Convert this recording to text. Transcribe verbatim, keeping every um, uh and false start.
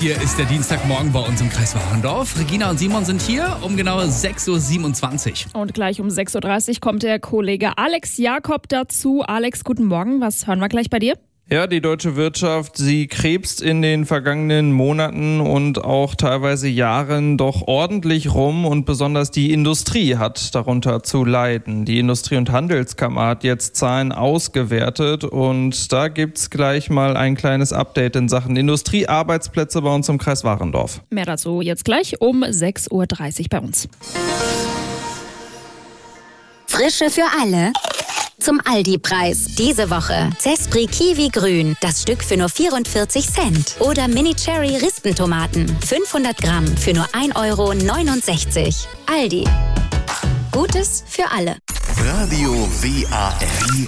Hier ist der Dienstagmorgen bei uns im Kreis Warendorf. Regina und Simon sind hier um genau sechs Uhr siebenundzwanzig. Und gleich um sechs Uhr dreißig kommt der Kollege Alex Jakob dazu. Alex, guten Morgen. Was hören wir gleich bei dir? Ja, die deutsche Wirtschaft, sie krebst in den vergangenen Monaten und auch teilweise Jahren doch ordentlich rum und besonders die Industrie hat darunter zu leiden. Die Industrie- und Handelskammer hat jetzt Zahlen ausgewertet und da gibt's gleich mal ein kleines Update in Sachen Industriearbeitsplätze bei uns im Kreis Warendorf. Mehr dazu jetzt gleich um sechs Uhr dreißig bei uns. Frische für alle. Zum Aldi-Preis. Diese Woche Zespri Kiwi Grün, das Stück für nur vierundvierzig Cent. Oder Mini Cherry Rispentomaten, fünfhundert Gramm für nur ein Euro neunundsechzig. Aldi. Gutes für alle. Radio W A R